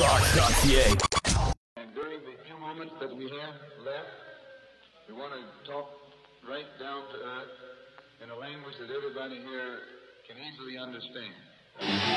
rocks.ca. And during the few moments that we have left, we want to talk right down to earth in a language that everybody here can easily understand.